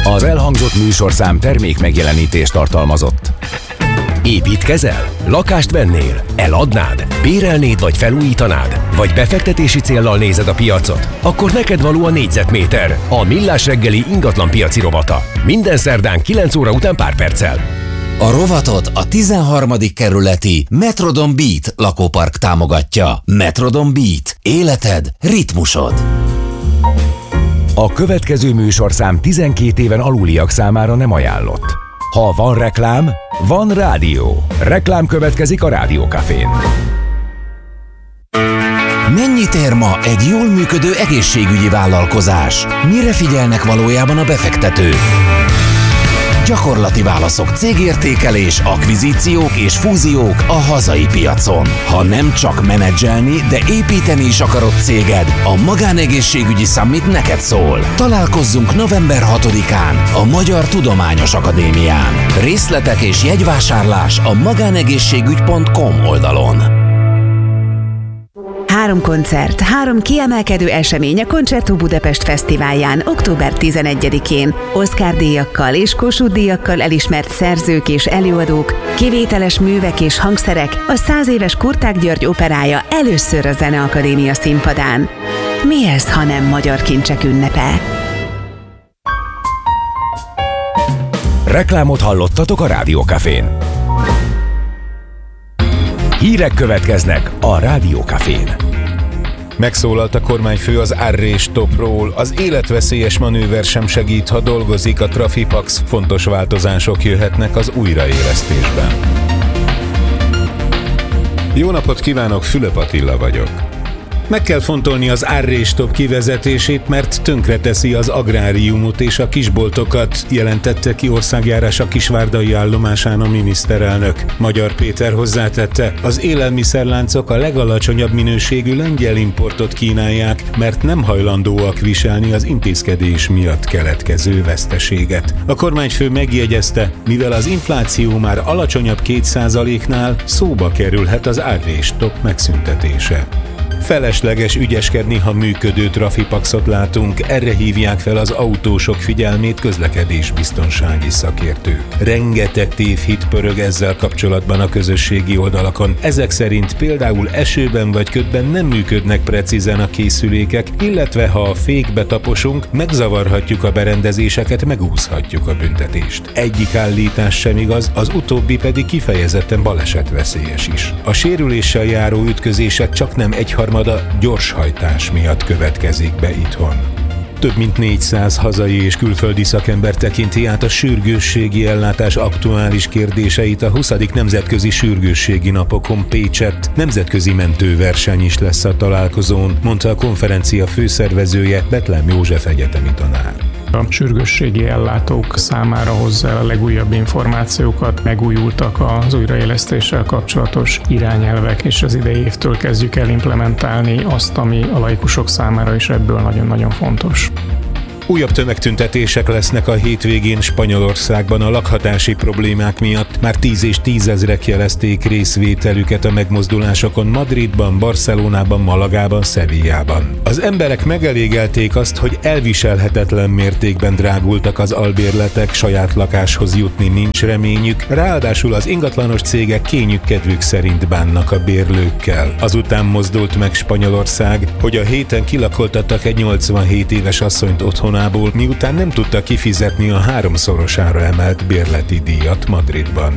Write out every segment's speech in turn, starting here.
Az elhangzott műsorszám termék megjelenítést tartalmazott. Építkezel? Lakást vennél? Eladnád? Bérelnéd vagy felújítanád? Vagy befektetési céllal nézed a piacot? Akkor neked való a négyzetméter, a Millás reggeli ingatlan piaci rovata. Minden szerdán 9 óra után pár perccel. A rovatot a 13. kerületi Metrodon Beat lakópark támogatja. Metrodon Beat. Életed, ritmusod. A következő műsorszám 12 éven aluliak számára nem ajánlott. Ha van reklám, van rádió. Reklám következik a Rádió Cafén. Mennyit ér ma egy jól működő egészségügyi vállalkozás? Mire figyelnek valójában a befektetők? Gyakorlati válaszok, cégértékelés, akvizíciók és fúziók a hazai piacon. Ha nem csak menedzselni, de építeni is akarod céged, a Magánegészségügyi Summit neked szól. Találkozzunk november 6-án a Magyar Tudományos Akadémián. Részletek és jegyvásárlás a magánegészségügy.com oldalon. 3 koncert, 3 kiemelkedő esemény a Concerto Budapest Fesztiválján október 11-én. Oscar-díjakkal és Kossuth-díjakkal elismert szerzők és előadók, kivételes művek és hangszerek, a 100 éves Kurták György operája először a Zeneakadémia színpadán. Mi ez, ha nem magyar kincsek ünnepe? Reklámot hallottatok a Rádió Cafén. Hírek következnek a Rádió Cafén. Megszólalt a kormányfő az Arré-stopról. Az életveszélyes manőver sem segít, ha dolgozik a Trafipax. Fontos változások jöhetnek az újraélesztésben. Jó napot kívánok, Fülöp Attila vagyok. Meg kell fontolni az Arré-stop kivezetését, mert tönkreteszi az agráriumot és a kisboltokat, jelentette ki országjárása kisvárdai állomásán a miniszterelnök. Magyar Péter hozzátette, az élelmiszerláncok a legalacsonyabb minőségű lengyel importot kínálják, mert nem hajlandóak viselni az intézkedés miatt keletkező veszteséget. A kormányfő megjegyezte, mivel az infláció már alacsonyabb 2%-nál, szóba kerülhet az Arré-stop megszüntetése. Felesleges ügyeskedni, ha működő Trafipaxot látunk, erre hívják fel az autósok figyelmét közlekedésbiztonsági szakértők. Rengeteg tévhit pörög ezzel kapcsolatban a közösségi oldalakon. Ezek szerint például esőben vagy ködben nem működnek precízen a készülékek, illetve ha a fékbe taposunk, megzavarhatjuk a berendezéseket, megúszhatjuk a büntetést. Egyik állítás sem igaz, az utóbbi pedig kifejezetten balesetveszélyes is. A sérüléssel járó ütközések csaknem egyharmada gyorshajtás miatt következik be itthon. Több mint 400 hazai és külföldi szakember tekinti át a sürgősségi ellátás aktuális kérdéseit a 20. Nemzetközi Sürgősségi Napokon Pécsett. Nemzetközi mentőverseny is lesz a találkozón, mondta a konferencia főszervezője, Bethlen József egyetemi tanár. A sürgősségi ellátók számára hozza a legújabb információkat, megújultak az újraélesztéssel kapcsolatos irányelvek, és az idei évtől kezdjük el implementálni azt, ami a laikusok számára is ebből nagyon-nagyon fontos. Újabb tömegtüntetések lesznek a hétvégén Spanyolországban a lakhatási problémák miatt. Már 10 és 10 ezrek jelezték részvételüket a megmozdulásokon Madridban, Barcelonában, Malagában, Sevillában. Az emberek megelégelték azt, hogy elviselhetetlen mértékben drágultak az albérletek, saját lakáshoz jutni nincs reményük, ráadásul az ingatlanos cégek kényük kedvük szerint bánnak a bérlőkkel. Azután mozdult meg Spanyolország, hogy a héten kilakoltattak egy 87 éves asszonyt otthon, miután nem tudta kifizetni a 3-szorosára emelt bérleti díjat Madridban.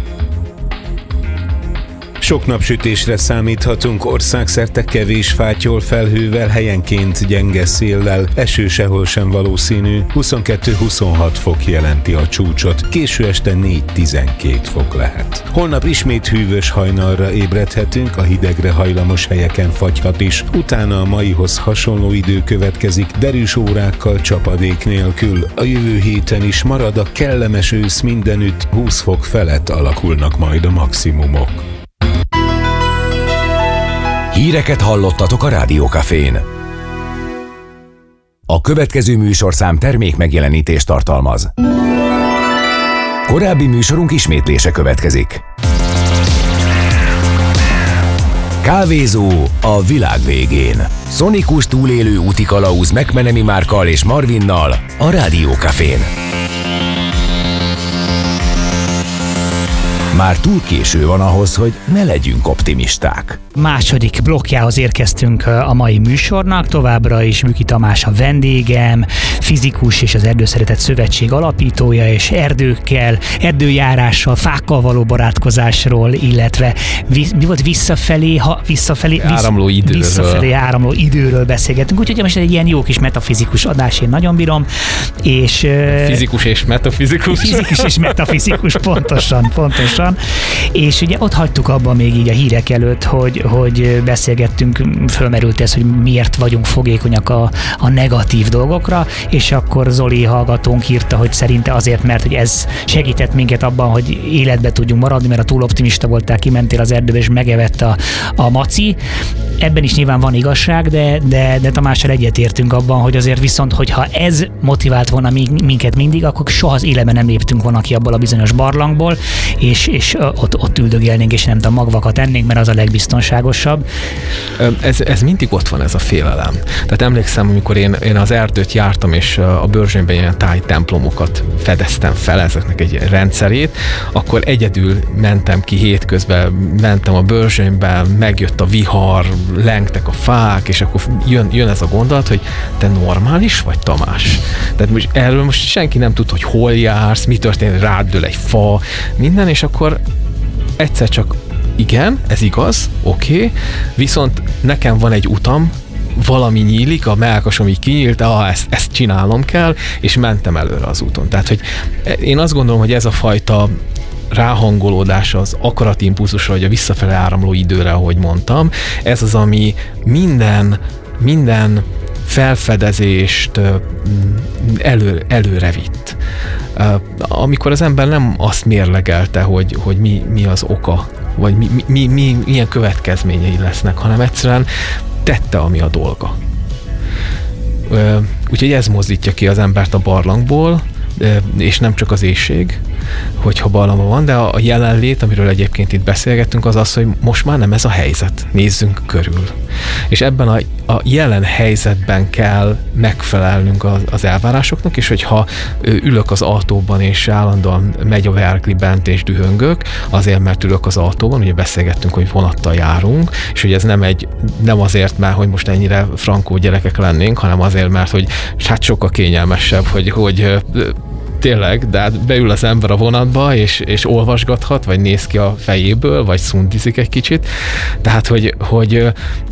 Sok napsütésre számíthatunk, országszerte kevés fátyol felhővel, helyenként gyenge széllel, eső sehol sem valószínű, 22-26 fok jelenti a csúcsot, késő este 4-12 fok lehet. Holnap ismét hűvös hajnalra ébredhetünk, a hidegre hajlamos helyeken fagyhat is, utána a maihoz hasonló idő következik, derűs órákkal, csapadék nélkül. A jövő héten is marad a kellemes ősz mindenütt, 20 fok felett alakulnak majd a maximumok. Híreket hallottatok a Rádió Cafén. A következő műsorszám termék megjelenítést tartalmaz. Korábbi műsorunk ismétlése következik. Kávézó a világ végén. Szonikus túlélő útikalauz McMenemy Márkkal és Marvinnal a Rádió Cafén. Már túl késő van ahhoz, hogy ne legyünk optimisták. Második blokkjához érkeztünk a mai műsornak, továbbra is Műki Tamás a vendégem, fizikus és az Erdőszeretet Szövetség alapítója, és erdőkkel, erdőjárással, fákkal való barátkozásról, illetve visszafelé áramló időről beszélgetünk, úgyhogy most egy ilyen jó kis metafizikus adás, én nagyon bírom, és... Fizikus és metafizikus. Fizikus és metafizikus, pontosan. És ugye ott hagytuk abban még így a hírek előtt, hogy beszélgettünk, fölmerült ez, hogy miért vagyunk fogékonyak a negatív dolgokra, és akkor Zoli hallgatónk írta, hogy szerinte azért, mert hogy ez segített minket abban, hogy életbe tudjunk maradni, mert a túl optimista voltál, kimentél az erdőbe, és megevett a maci. Ebben is nyilván van igazság, de Tamással egyetértünk abban, hogy azért viszont, hogyha ez motivált volna minket mindig, akkor soha az életben nem léptünk volna ki abból a bizonyos barlangból, és ott üldögélnénk, és nem tudom, magvakat ennénk, mert az a legbiztonságosabb. Ez mindig ott van, ez a félelem. Tehát emlékszem, amikor én az erdőt jártam, és a Börzsönyben ilyen tájtemplomokat fedeztem fel, ezeknek egy rendszerét, akkor egyedül mentem ki hétközben, mentem a Börzsönyben, megjött a vihar, lengtek a fák, és akkor jön ez a gondolat, hogy te normális vagy, Tamás? Tehát erről most senki nem tud, hogy hol jársz, mi történik, rád dől egy fa, minden, és akkor egyszer csak igen, ez igaz, oké, viszont nekem van egy utam, valami nyílik, a mellkasom így kinyílt, ezt csinálnom kell, és mentem előre az úton. Tehát, hogy én azt gondolom, hogy ez a fajta ráhangolódás az akaratimpulzusra, vagy a visszafele áramló időre, ahogy mondtam, ez az, ami minden felfedezést előre vitt. Amikor az ember nem azt mérlegelte, hogy mi az oka, vagy milyen következményei lesznek, hanem egyszerűen tette, ami a dolga. Úgyhogy ez mozdítja ki az embert a barlangból, és nem csak az éhség, hogyha barlangban van, de a jelenlét, amiről egyébként itt beszélgettünk, az az, hogy most már nem ez a helyzet. Nézzünk körül. És ebben a jelen helyzetben kell megfelelnünk az elvárásoknak, és hogyha ülök az autóban, és állandóan megy a verkli bent, és dühöngök, azért, mert ülök az autóban, ugye beszélgettünk, hogy vonattal járunk, és hogy ez nem azért, mert hogy most ennyire frankó gyerekek lennénk, hanem azért, mert hogy hát sokkal kényelmesebb, hogy tényleg, de hát beül az ember a vonatba, és olvasgathat, vagy néz ki a fejéből, vagy szundizik egy kicsit. Tehát, hogy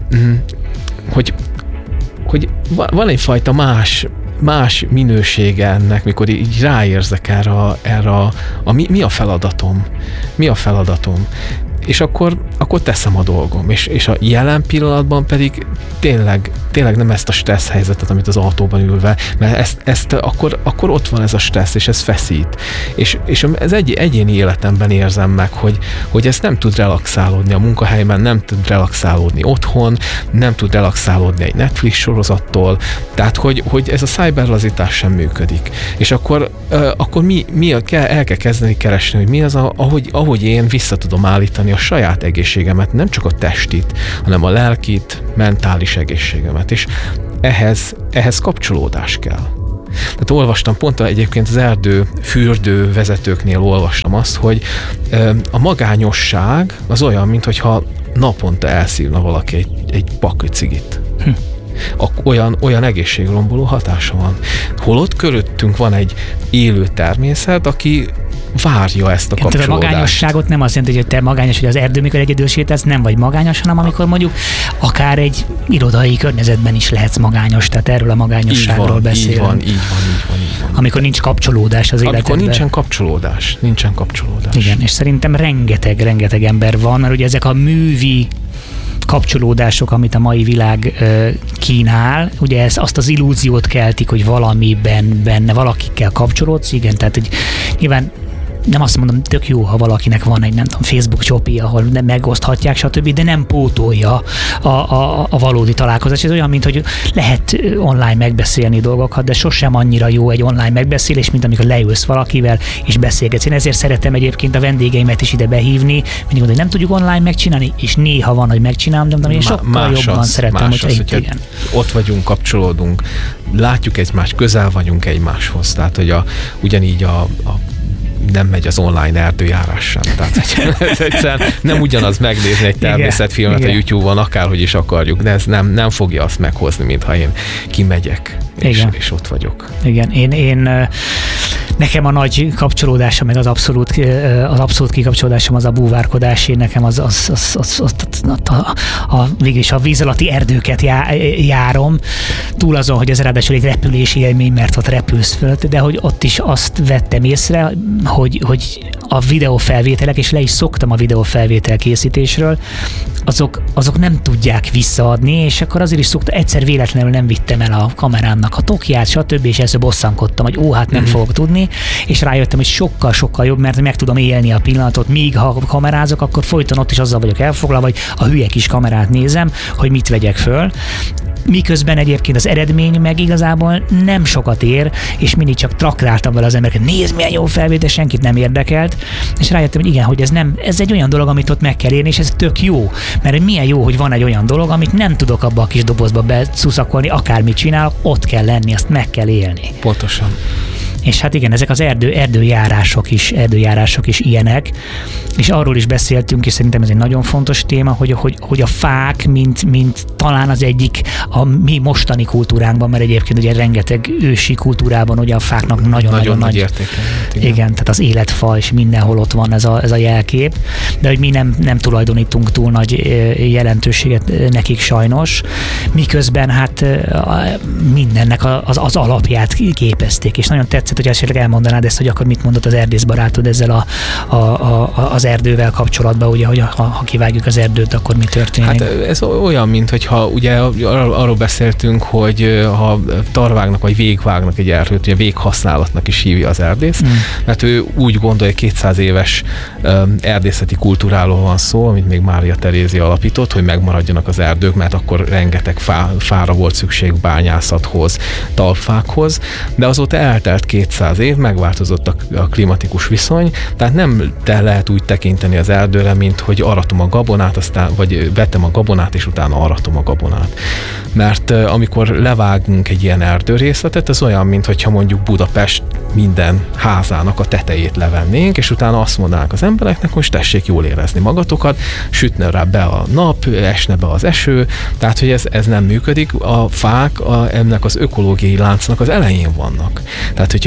van egyfajta más minősége ennek, mikor így ráérzek erre mi a feladatom. Mi a feladatom? És akkor teszem a dolgom. És a jelen pillanatban pedig tényleg nem ezt a stressz helyzetet, amit az autóban ülve, mert akkor ott van ez a stressz, és ez feszít. És ez egyéni életemben érzem meg, hogy ez nem tud relaxálódni a munkahelyben, nem tud relaxálódni otthon, nem tud relaxálódni egy Netflix sorozattól, tehát hogy ez a cyberlazítás sem működik. És akkor el kell kezdeni keresni, hogy mi az, ahogy én vissza tudom állítani a saját egészségemet, nem csak a testit, hanem a lelkit, mentális egészségemet, és ehhez kapcsolódás kell. Tehát olvastam pont egyébként az fürdő vezetőknél olvastam azt, hogy a magányosság az olyan, mintha naponta elszívna valaki egy pakli cigit. Olyan egészségromboló hatása van. Holott körülöttünk van egy élő természet, aki várja ezt a kapcsolódást. Tehát a magányosságot nem azt jelenti, hogy te magányos, hogy az erdő, mikor egyedül sétálsz, nem vagy magányos, hanem amikor mondjuk akár egy irodai környezetben is lehetsz magányos, tehát erről a magányosságról beszélünk. Így van. Amikor nincs kapcsolódás az életedben. Amikor nincsen kapcsolódás. Igen, és szerintem rengeteg ember van, mert ugye ezek a művi kapcsolódások, amit a mai világ kínál, ugye azt az illúziót keltik, hogy valamiben benne valakikkel kapcsolódsz, igen, tehát hogy nyilván nem azt mondom, tök jó, ha valakinek van egy, nem tudom, Facebook csopi, ahol megoszthatják, stb., de nem pótolja a valódi találkozás. Ez olyan, mint hogy lehet online megbeszélni dolgokat, de sosem annyira jó egy online megbeszélés, mint amikor leülsz valakivel és beszélgetsz. Én ezért szeretem egyébként a vendégeimet is ide behívni, mindig mondom, hogy nem tudjuk online megcsinálni, és néha van, hogy megcsinálom, de én sokkal jobban szeretem, hogyha igen. Ott vagyunk, kapcsolódunk, látjuk egymást, közel vagyunk egymáshoz. Tehát, hogy ugyanígy nem megy az online erdőjárás sem. Tehát egyszerűen nem ugyanaz megnézni egy természetfilmet a YouTube-on, akárhogy is akarjuk, de ez nem fogja azt meghozni, mintha én kimegyek, és ott vagyok. Igen, én nekem a nagy kapcsolódásom, meg az abszolút kikapcsolódásom az a búvárkodás, én nekem végülis a víz alatti erdőket járom, túl azon, hogy ez ráadásul egy repülési élmény, mert ott repülsz föl, de hogy ott is azt vettem észre, hogy a videófelvételek, és le is szoktam a videófelvétel készítésről, azok nem tudják visszaadni, és akkor azért is egyszer véletlenül nem vittem el a kamerámnak a tokját, stb., és ezzel bosszankodtam, hogy hát nem fogok tudni, és rájöttem, hogy sokkal jobb, mert meg tudom élni a pillanatot, míg ha kamerázok, akkor folyton ott is azzal vagyok elfoglalva, vagy a hülye kis kamerát nézem, hogy mit vegyek föl. Miközben egyébként az eredmény meg igazából nem sokat ér, és mindig csak traktáltam vele az embereket, nézd, milyen jó felvétel, senkit nem érdekelt, és rájöttem, hogy igen, hogy ez egy olyan dolog, amit ott meg kell érni, és ez tök jó, mert milyen jó, hogy van egy olyan dolog, amit nem tudok abba a kis dobozba beszuszakolni, akármit csinálok, ott kell lenni, azt meg kell élni. Pontosan. És hát igen, ezek az erdőjárások is ilyenek, és arról is beszéltünk, és szerintem ez egy nagyon fontos téma, hogy a fák, mint talán az egyik a mi mostani kultúránkban, mert egyébként ugye rengeteg ősi kultúrában ugye a fáknak nagyon nagy értéke. Igen, tehát az életfa, és mindenhol ott van ez a jelkép, de hogy mi nem tulajdonítunk túl nagy jelentőséget nekik sajnos, miközben hát mindennek az alapját képezték, és nagyon tetszett, hogy esetleg elmondanád ezt, hogy akkor mit mondott az erdészbarátod ezzel az erdővel kapcsolatban, ugye, hogy ha kivágjuk az erdőt, akkor mi történik? Hát ez olyan, mint hogyha ugye arról beszéltünk, hogy ha tarvágnak vagy végvágnak egy erdőt, ugye véghasználatnak is hívja az erdész, mert ő úgy gondolja, hogy 200 éves erdészeti kultúráról van szó, amit még Mária Terézia alapított, hogy megmaradjanak az erdők, mert akkor rengeteg fára volt szükség bányászathoz, talpfákhoz, de azóta eltelt 200 év, megváltozott a klimatikus viszony, tehát nem lehet úgy tekinteni az erdőre, mint hogy aratom a gabonát, vagy vetem a gabonát, és utána aratom a gabonát. Mert amikor levágunk egy ilyen erdőrészletet, ez olyan, mintha mondjuk Budapest minden házának a tetejét levennénk, és utána azt mondanák az embereknek, hogy tessék jól érezni magatokat, sütne rá be a nap, esne be az eső, tehát hogy ez nem működik. A fák ennek az ökológiai láncnak az elején vannak. Tehát, hogyha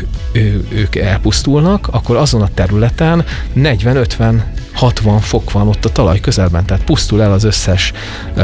ők elpusztulnak, akkor azon a területen 40-50-60 fok van ott a talaj közelben, tehát pusztul el az összes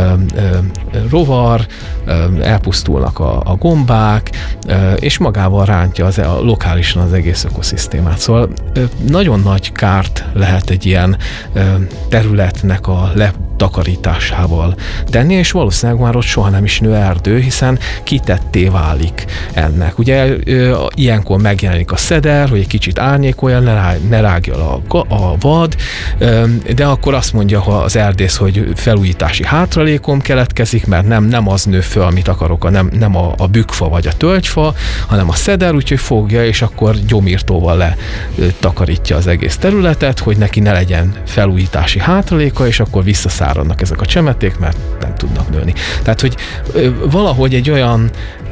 rovar, elpusztulnak a gombák, és magával rántja lokálisan az egész ökoszisztémát. Szóval nagyon nagy kárt lehet egy ilyen területnek a takarításával tenni, és valószínűleg már ott soha nem is nő erdő, hiszen kitetté válik ennek. Ugye ilyenkor megjelenik a szeder, hogy egy kicsit árnyékolja, ne rágja a vad, de akkor azt mondja az erdész, hogy felújítási hátralékom keletkezik, mert nem az nő föl, amit akarok, nem a bükkfa vagy a tölgyfa, hanem a szeder, úgyhogy fogja, és akkor gyomírtóval letakarítja az egész területet, hogy neki ne legyen felújítási hátraléka, és akkor visszaszáradnak ezek a csemeték, mert nem tudnak nőni. Tehát, hogy valahogy egy olyan,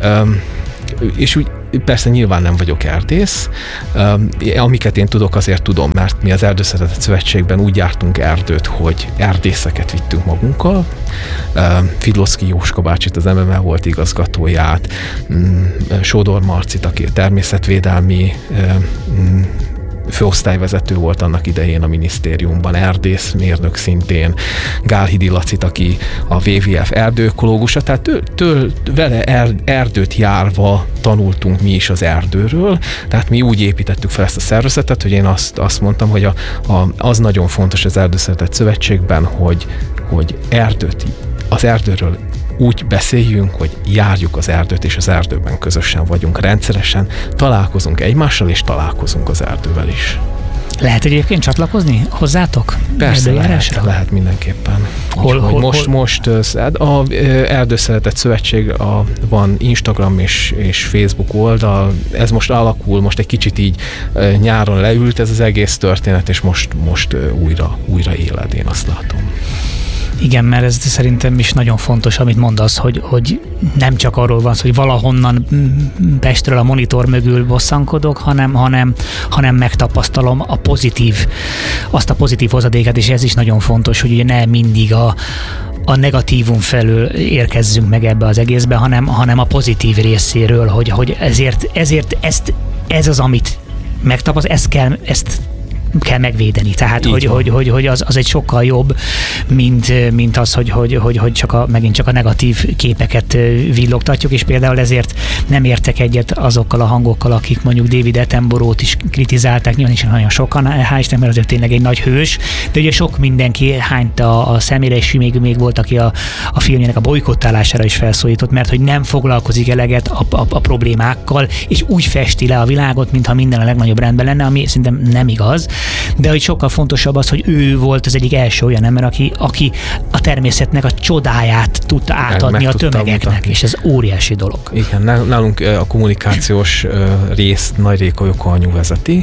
és úgy persze nyilván nem vagyok erdész, amiket én tudok, azért tudom, mert mi az Erdőszeretet Szövetségben úgy jártunk erdőt, hogy erdészeket vittünk magunkkal. Fidloszky Jóska bácsit, az MMA volt igazgatóját, Sódor Marcit, aki a természetvédelmi főosztályvezető volt annak idején a minisztériumban, erdészmérnök szintén, Gálhidi Lacit, aki a WWF erdőökológusa, tehát vele erdőt járva tanultunk mi is az erdőről, tehát mi úgy építettük fel ezt a szervezetet, hogy én azt mondtam, hogy az nagyon fontos az Erdőszeretet Szövetségben, hogy az erdőről úgy beszéljünk, hogy járjuk az erdőt, és az erdőben közösen vagyunk, rendszeresen találkozunk egymással, és találkozunk az erdővel is. Lehet egyébként csatlakozni hozzátok? Persze, lehet mindenképpen. Most a Erdőszeretet Szövetség van Instagram és Facebook oldal, ez most alakul, most egy kicsit így nyáron leült ez az egész történet, és most újra éled, én azt látom. Igen, mert ez szerintem is nagyon fontos, amit mondasz, hogy nem csak arról van szó, hogy valahonnan Pestről a monitor mögül bosszankodok, hanem megtapasztalom azt a pozitív hozadéket, és ez is nagyon fontos, hogy ugye ne mindig a negatívum felől érkezzünk meg ebbe az egészbe, hanem a pozitív részéről, hogy ezért ez az, amit megtapasztal, ezt kell megvédeni. Tehát, hogy az egy sokkal jobb, mint az, hogy megint csak a negatív képeket villogtatjuk, és például ezért nem értek egyet azokkal a hangokkal, akik mondjuk David Attenborough-t is kritizálták, nyilván is nagyon sokan, hál' Isten, mert azért tényleg egy nagy hős, de ugye sok mindenki hányta a szemére, és még volt, aki a filmjének a bolykottálására is felszólított, mert hogy nem foglalkozik eleget a problémákkal, és úgy festi le a világot, mintha minden a legnagyobb rendben lenne, ami szerintem nem igaz. De hogy sokkal fontosabb az, hogy ő volt az egyik első olyan ember, aki a természetnek a csodáját tudta átadni a tömegeknek, és ez óriási dolog. Igen, nálunk a kommunikációs részt Nagy Réka Joko anyu vezeti,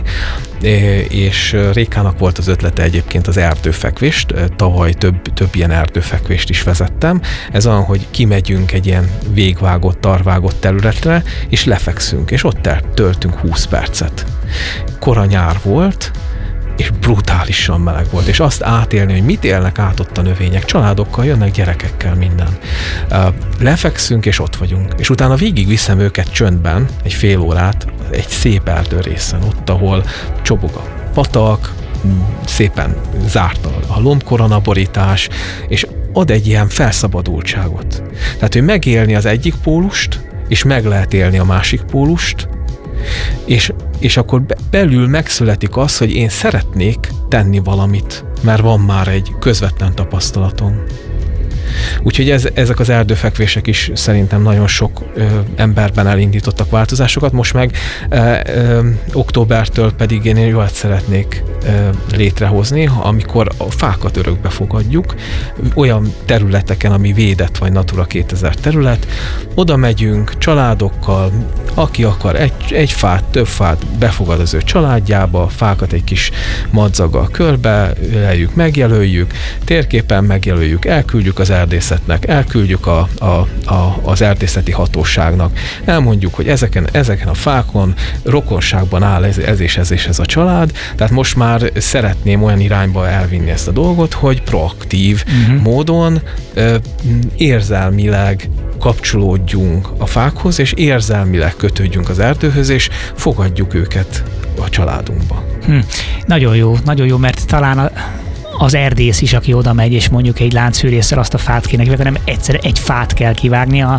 és Rékának volt az ötlete egyébként az erdőfekvést, tavaly több ilyen erdőfekvést is vezettem. Ez olyan, hogy kimegyünk egy ilyen végvágott, tarvágott területre, és lefekszünk, és ott töltünk 20 percet. Kora nyár volt, és brutálisan meleg volt, és azt átélni, hogy mit élnek át ott a növények, családokkal jönnek, gyerekekkel, minden. Lefekszünk, és ott vagyunk. És utána végig viszem őket csöndben, egy fél órát, egy szép erdő részen, ott, ahol csobog a patak, szépen zárt a lombkoronaborítás, és ad egy ilyen felszabadultságot. Tehát, hogy megélni az egyik pólust, és meg lehet élni a másik pólust, és akkor belül megszületik az, hogy én szeretnék tenni valamit, mert van már egy közvetlen tapasztalatom. Úgyhogy ezek az erdőfekvések is szerintem nagyon sok emberben elindítottak változásokat, most meg októbertől pedig én egy olyat szeretnék létrehozni, amikor a fákat örökbe fogadjuk, olyan területeken, ami védett vagy Natura 2000 terület, oda megyünk családokkal, aki akar egy fát, több fát befogad az ő családjába, fákat egy kis madzaggal körbe leljük, megjelöljük, térképen megjelöljük, elküldjük az erdészetnek, elküldjük az erdészeti hatóságnak, elmondjuk, hogy ezeken a fákon rokonságban áll ez és ez a család, tehát most már szeretném olyan irányba elvinni ezt a dolgot, hogy proaktív módon érzelmileg kapcsolódjunk a fákhoz, és érzelmileg kötődjünk az erdőhöz, és fogadjuk őket a családunkba. Nagyon jó, mert talán az erdész is, aki oda megy, és mondjuk egy láncfűrésszel azt a fát kéne kivágni, nem egyszerre egy fát kell kivágnia,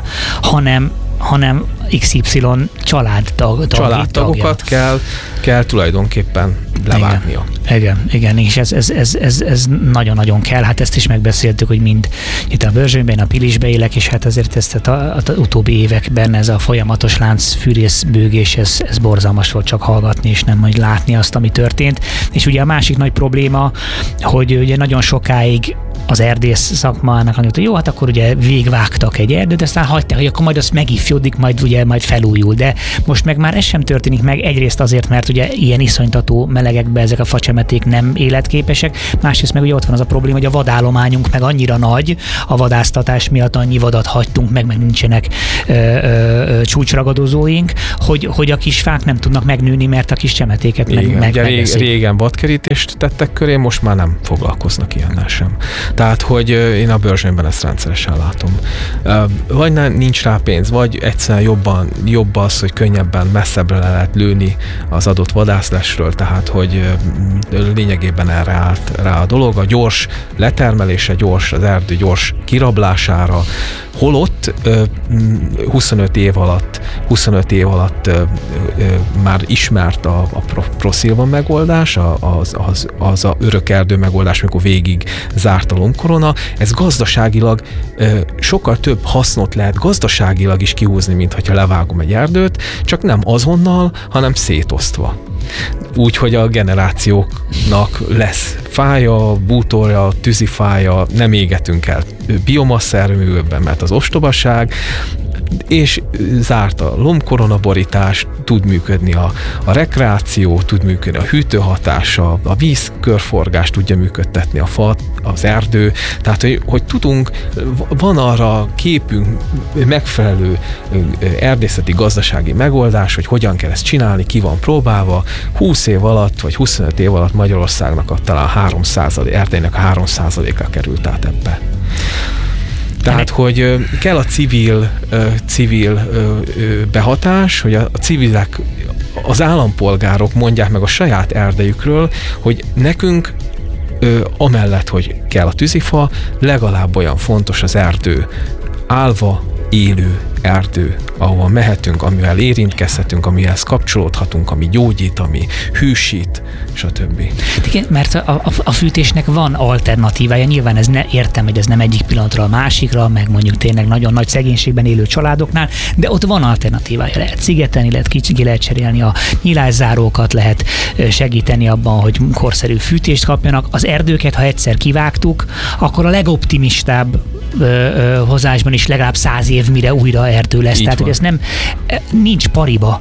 hanem XY családtagokat kell tulajdonképpen levágnia. Igen, és ez nagyon-nagyon kell. Hát ezt is megbeszéltük, hogy mind itt a Börzsönyben, a Pilisbe élek, és hát azért ezt az utóbbi években ez a folyamatos láncfűrészbőgés, ez borzalmas volt csak hallgatni, és nem majd látni azt, ami történt. És ugye a másik nagy probléma, hogy ugye nagyon sokáig az erdész szakmának annyit, hogy jó, hát akkor ugye végvágtak egy erdőt, aztán hagyták, hogy akkor majd az megifjódik, majd felújul. De most meg már ez sem történik meg, egyrészt azért, mert ugye ilyen iszonytató melegekben ezek a facsemeték nem életképesek, másrészt meg ugye ott van az a probléma, hogy a vadállományunk meg annyira nagy, a vadásztatás miatt annyi vadat hagytunk meg nincsenek csúcsragadozóink, hogy a kis fák nem tudnak megnőni, mert a kis csemetéket megeszik. Régen vadkerítést tettek köré, most már nem foglalkoznak ilyennel sem. Tehát, hogy én a Börzsönyben ezt rendszeresen látom. Vagy nincs rá pénz, vagy egyszerűen jobb az, hogy könnyebben, messzebbre le lehet lőni az adott vadászlásról, tehát, hogy lényegében erre állt rá a dolog, a gyors letermelése, az erdő gyors kirablására, Holott 25 év alatt már ismert a ProSilva megoldás, az a örök erdő megoldás, amikor végig zárt a lombkorona. Ez gazdaságilag sokkal több hasznot lehet gazdaságilag is kihúzni, mint hogyha levágom egy erdőt, csak nem azonnal, hanem szétosztva. Úgy, hogy a generációknak lesz fája, bútorja, tűzifája, nem égetünk el biomassza erőművekben, mert az ostobaság, és zárt a lombkoronaborítás, tud működni a rekreáció, tud működni a hűtőhatása, a vízkörforgást tudja működtetni a fa, az erdő, tehát hogy tudunk, van arra képünk megfelelő erdészeti gazdasági megoldás, hogy hogyan kell ezt csinálni, ki van próbálva. 20 év alatt, vagy 25 év alatt Magyarországnak talán 3%, erdélynek a 3%-a került át ebbe. Tehát, hogy kell a civil behatás, hogy a civilek, az állampolgárok mondják meg a saját erdejükről, hogy nekünk amellett, hogy kell a tűzifa, legalább olyan fontos az erdő, állva élő erdő, ahova mehetünk, amivel érintkezhetünk, amihez kapcsolódhatunk, ami gyógyít, ami hűsít, stb. Igen, mert a fűtésnek van alternatívája, nyilván értem, hogy ez nem egyik pillanatra a másikra, meg mondjuk tényleg nagyon nagy szegénységben élő családoknál, de ott van alternatívája, lehet szigetelni, lehet cserélni a nyilászárókat, lehet segíteni abban, hogy korszerű fűtést kapjanak. Az erdőket, ha egyszer kivágtuk, akkor a legoptimistább hozásban is legalább 100 év, mire újra erdő lesz. Tehát, hogy ez nincs pariba.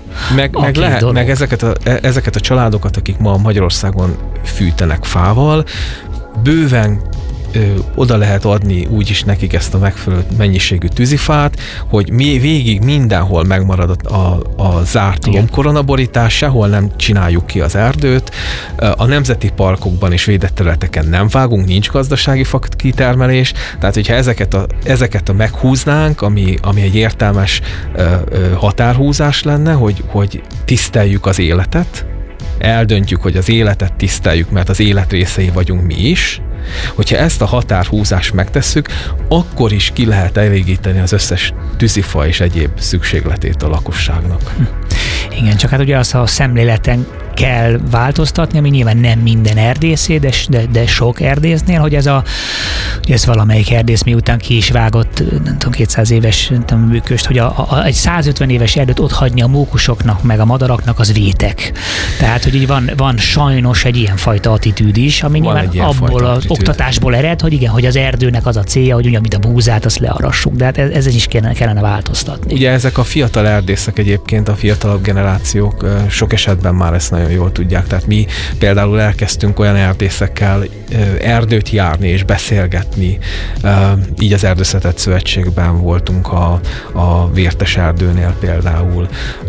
Meg ezeket a családokat, akik ma Magyarországon fűtenek fával, bőven oda lehet adni úgyis nekik ezt a megfelelő mennyiségű tűzifát, hogy végig mindenhol megmarad a zárt lombkoronaborítás, sehol nem csináljuk ki az erdőt, a nemzeti parkokban és védett területeken nem vágunk, nincs gazdasági fa kitermelés, tehát hogyha ezeket a meghúznánk, ami egy értelmes határhúzás lenne, hogy tiszteljük az életet, eldöntjük, hogy az életet tiszteljük, mert az élet részei vagyunk mi is. Hogyha ezt a határhúzást megtesszük, akkor is ki lehet elégíteni az összes tűzifa és egyéb szükségletét a lakosságnak. Igen, csak hát ugye azt a szemléleten kell változtatni, ami nyilván nem minden erdészé, de sok erdésznél, hogy ez valamelyik erdész miután ki is vágott, nem tudom, 200 éves műköst, hogy egy 150 éves erdőt ott hagyni a mókusoknak, meg a madaraknak, az vétek. Tehát, hogy így van sajnos egy ilyenfajta attitűd is, ami nyilván abból az oktatásból ered, hogy igen, hogy az erdőnek az a célja, hogy ugyanúgy a búzát, azt learassuk, de hát ez is kellene változtatni. Ugye ezek a fiatal erdészek egyébként, a fiatalabb generációk sok esetben már ezt nagyon jól tudják. Tehát mi például elkezdtünk olyan erdészekkel erdőt járni és beszélgetni. Így az Erdészetett Szövetségben voltunk a Vértes erdőnél például.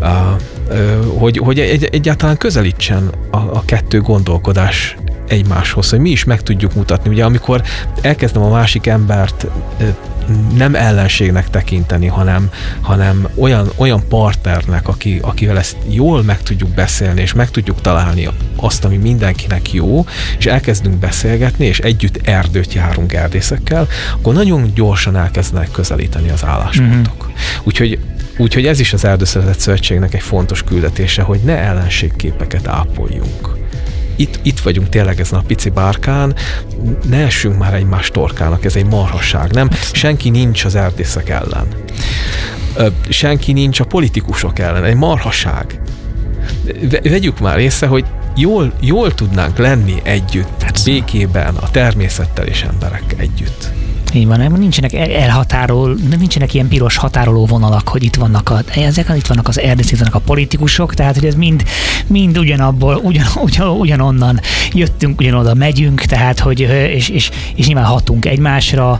Hogy egyáltalán közelítsen a kettő gondolkodás egymáshoz, hogy mi is meg tudjuk mutatni. Ugye amikor elkezdem a másik embert nem ellenségnek tekinteni, hanem olyan partnernek, akivel ezt jól meg tudjuk beszélni, és meg tudjuk találni azt, ami mindenkinek jó, és elkezdünk beszélgetni, és együtt erdőt járunk erdészekkel, akkor nagyon gyorsan elkezdenek közelíteni az álláspontok. Úgyhogy ez is az Erdészetett Szövetségnek egy fontos küldetése, hogy ne ellenségképeket ápoljunk. Itt vagyunk tényleg ezen a pici bárkán, ne essünk már egymás torkának, ez egy marhaság, nem? Senki nincs az erdészek ellen. Senki nincs a politikusok ellen, egy marhaság. Vegyük már észre, hogy jól tudnánk lenni együtt, békében, a természettel és emberek együtt. Így van, nincsenek nincsenek ilyen piros határoló vonalak, hogy itt vannak az erdészek, itt vannak a politikusok, tehát hogy ez mind ugyanonnan jöttünk, ugyanoda megyünk, tehát hogy és nyilván hatunk egymásra,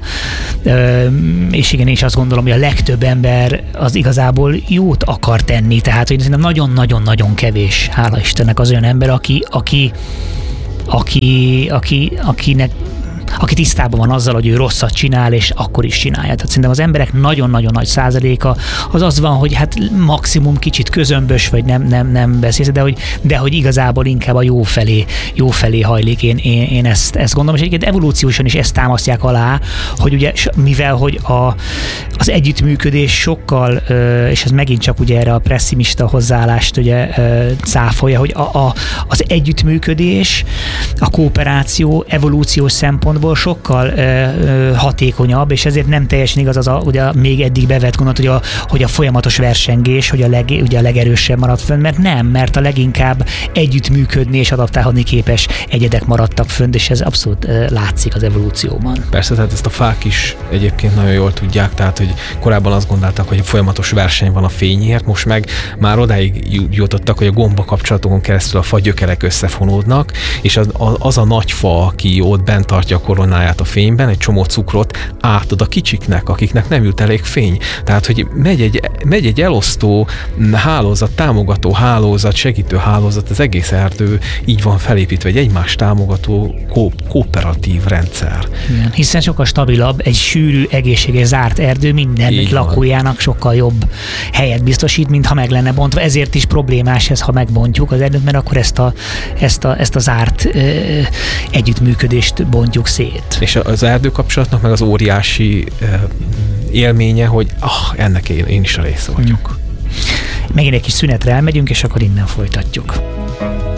és igen, és azt gondolom, hogy a legtöbb ember az igazából jót akar tenni, tehát hogy szerintem nagyon-nagyon-nagyon kevés, hála Istennek, az olyan ember, akinek aki tisztában van azzal, hogy ő rosszat csinál, és akkor is csinálja. Tehát szerintem az emberek nagyon-nagyon nagy százaléka az van, hogy hát maximum kicsit közömbös, vagy nem beszélsz, de hogy igazából inkább a jó felé hajlik. Én ezt gondolom, és egyébként evolúciósan is ezt támasztják alá, hogy ugye mivel, hogy az együttműködés sokkal, és ez megint csak ugye erre a pessimista hozzáállást ugye cáfolja, hogy az együttműködés, a kooperáció evolúciós szempontból sokkal hatékonyabb, és ezért nem teljesen igaz ugye még eddig bevett gondolat, hogy a folyamatos versengés, hogy ugye a legerősebb maradt fönn, mert a leginkább együttműködni és adaptálni képes egyedek maradtak fönn, és ez abszolút látszik az evolúcióban. Persze, tehát ezt a fák is egyébként nagyon jól tudják, tehát hogy korábban azt gondolták, hogy folyamatos verseny van a fényért, most meg már odáig jutottak, hogy a gomba kapcsolatokon keresztül a fagyökerek összefonódnak, és az a nagy fa, aki ott bent tartja a koronáját a fényben, egy csomó cukrot átad a kicsiknek, akiknek nem jut elég fény. Tehát, hogy megy egy elosztó hálózat, támogató hálózat, segítő hálózat, az egész erdő így van felépítve, egy egymást támogató kooperatív rendszer. Igen, hiszen sokkal stabilabb, egy sűrű, egészséges, zárt erdő minden lakójának sokkal jobb helyet biztosít, mint ha meg lenne bontva. Ezért is problémás ez, ha megbontjuk az erdőt, mert akkor ezt a zárt együttműködést bontjuk szét. És az erdőkapcsolatnak meg az óriási élménye, hogy ennek én is a része vagyok. Megint egy kis szünetre elmegyünk, és akkor innen folytatjuk.